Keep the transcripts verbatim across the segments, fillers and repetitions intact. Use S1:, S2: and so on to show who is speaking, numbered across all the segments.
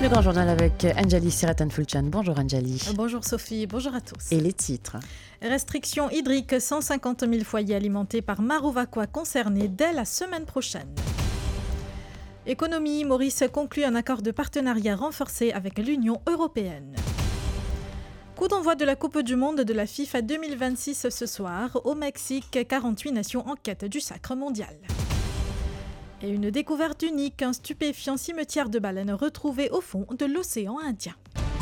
S1: Le grand journal avec Anjali Siratan-Fulchan. Bonjour Anjali.
S2: Bonjour Sophie, bonjour à tous.
S1: Et les titres.
S2: Restrictions hydriques, cent cinquante mille foyers alimentés par Marovakwa concernés dès la semaine prochaine. Économie, Maurice conclut un accord de partenariat renforcé avec l'Union européenne. Coup d'envoi de la Coupe du Monde de la FIFA deux mille vingt-six ce soir. Au Mexique, quarante-huit nations en quête du sacre mondial. Et une découverte unique, un stupéfiant cimetière de baleines retrouvé au fond de l'océan Indien.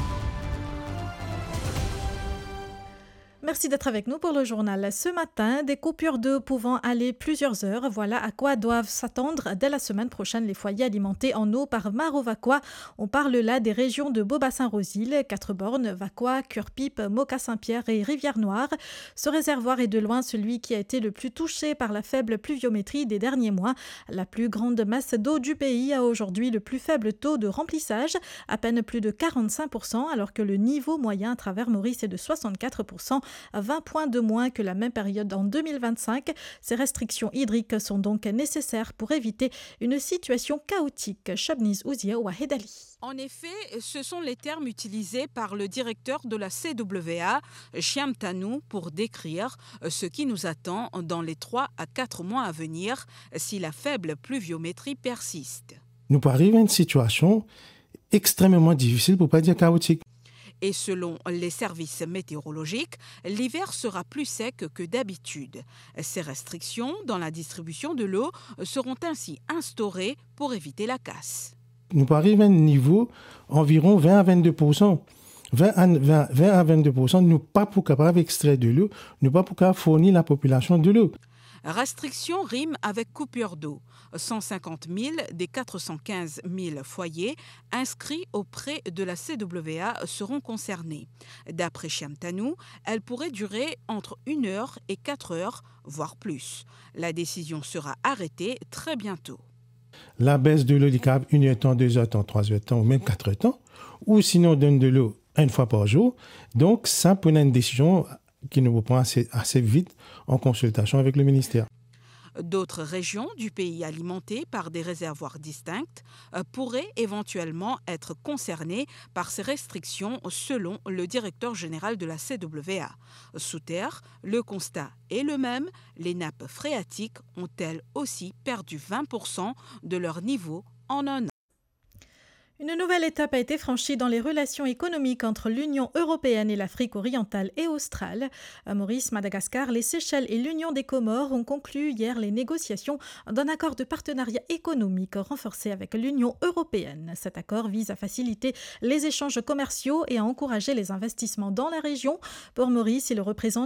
S2: Merci d'être avec nous pour le journal. Ce matin, des coupures d'eau pouvant aller plusieurs heures. Voilà à quoi doivent s'attendre dès la semaine prochaine les foyers alimentés en eau par Marovakwa. On parle là des régions de Beaubassin-Rosil, Quatre-Bornes, Vakwa, Cure-Pipe, Mocassin-Pierre et Rivière-Noire. Ce réservoir est de loin celui qui a été le plus touché par la faible pluviométrie des derniers mois. La plus grande masse d'eau du pays a aujourd'hui le plus faible taux de remplissage, à peine plus de quarante-cinq pour cent, alors que le niveau moyen à travers Maurice est de soixante-quatre pour cent. vingt points de moins que la même période en deux mille vingt-cinq. Ces restrictions hydriques sont donc nécessaires pour éviter une situation chaotique. Shabniz Ouzia Wahed Ali.
S3: En effet, ce sont les termes utilisés par le directeur de la C W A, Chiam Tanou, pour décrire ce qui nous attend dans les trois à quatre mois à venir si la faible pluviométrie persiste.
S4: Nous arrivons à une situation extrêmement difficile, pour ne pas dire chaotique.
S3: Et selon les services météorologiques, l'hiver sera plus sec que d'habitude. Ces restrictions dans la distribution de l'eau seront ainsi instaurées pour éviter la casse.
S4: Nous arrivons à un niveau environ vingt à vingt-deux pour cent. vingt à vingt-deux pour cent, nous ne sommes pas pour capable d'extraire de l'eau, nous ne sommes pas pour capable fournir la population de l'eau.
S3: Restriction rime avec coupure d'eau. cent cinquante mille des quatre cent quinze mille foyers inscrits auprès de la C W A seront concernés. D'après Chiam Tanou, elle pourrait durer entre une heure et quatre heures, voire plus. La décision sera arrêtée très bientôt.
S4: La baisse de l'eau du câble, une heure temps, deux heures temps, trois heures temps ou même quatre heures temps, ou sinon on donne de l'eau une fois par jour. Donc ça prend une décision qui nous prend assez, assez vite en consultation avec le ministère.
S3: D'autres régions du pays alimentées par des réservoirs distincts pourraient éventuellement être concernées par ces restrictions selon le directeur général de la C W A. Sous terre, le constat est le même, les nappes phréatiques ont elles aussi perdu vingt pour cent de leur niveau en un an.
S2: Une nouvelle étape a été franchie dans les relations économiques entre l'Union européenne et l'Afrique orientale et australe. À Maurice, Madagascar, les Seychelles et l'Union des Comores ont conclu hier les négociations d'un accord de partenariat économique renforcé avec l'Union européenne. Cet accord vise à faciliter les échanges commerciaux et à encourager les investissements dans la région. Pour Maurice, il représente